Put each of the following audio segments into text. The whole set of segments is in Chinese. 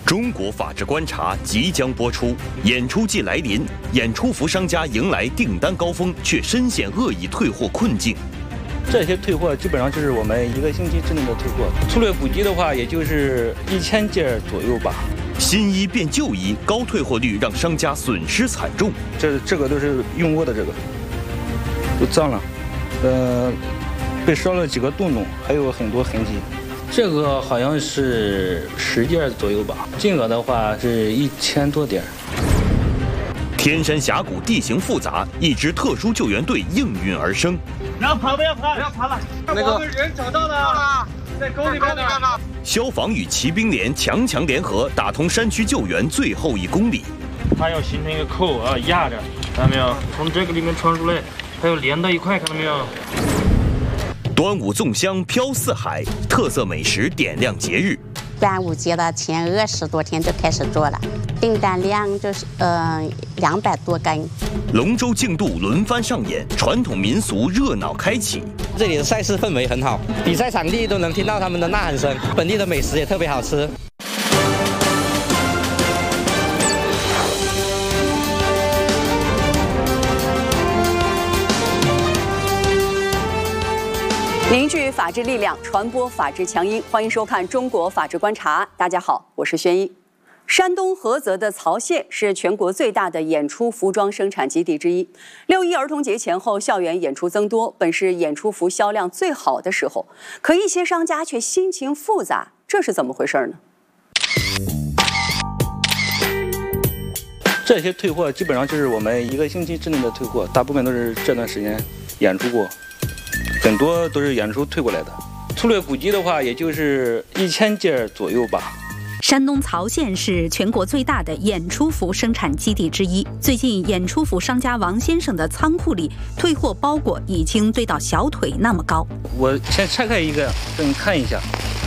中国法制观察即将播出，演出季来临，演出服商家迎来订单高峰，却深陷恶意退货困境。 这些退货基本上就是我们1个星期之内的退货，粗略估计的话，也就是1000件左右吧。 新衣变旧衣，高退货率让商家损失惨重。 这个都是用过的，这个都脏了，被烧了几个洞洞，还有很多痕迹。这个好像是10件左右吧，金额的话是1000多点。 天山峡谷地形复杂，一支特殊救援队应运而生。 不要跑，不要跑，不要跑了！我们人找到了，在沟里面呢。 消防与骑兵连强联合，打通山区救援最后1公里。 它要形成一个扣啊，压着，看到没有？从这个里面穿出来，还有连到一块，看到没有？ 端午粽香飘四海，特色美食点亮节日。 端午节的前20多天就开始做了，订单量就是200多根。 龙舟竞渡轮番上演，传统民俗热闹开启。 这里的赛事氛围很好，比赛场地都能听到他们的呐喊声，本地的美食也特别好吃。 凝聚法治力量，传播法治强音。欢迎收看《中国法治观察》。大家好，我是宣一。山东菏泽的曹县是全国最大的演出服装生产基地之一。6·1儿童节前后，校园演出增多，本是演出服销量最好的时候，可一些商家却心情复杂，这是怎么回事呢？ 这些退货基本上就是我们1个星期之内的退货，大部分都是这段时间演出过。很多都是演出退过来的，粗略估计的话，也就是1000件左右吧。 山东曹县是全国最大的演出服生产基地之一。最近，演出服商家王先生的仓库里退货包裹已经堆到小腿那么高。 我先拆开一个，给你看一下，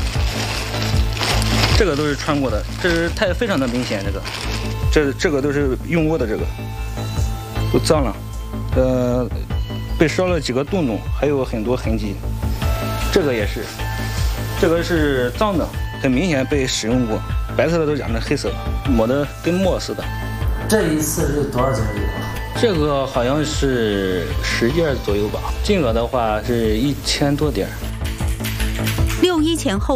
这个都是穿过的，这是非常的明显，这个都是用过的，这个都脏了，被烧了几个洞洞，还有很多痕迹。这个也是，这个是脏的，很明显被使用过，白色的都染成黑色的，抹的跟墨似的。 这一次是多少件礼物？ 这个好像是10件左右吧，金额的话是1000多点。 6·1前后。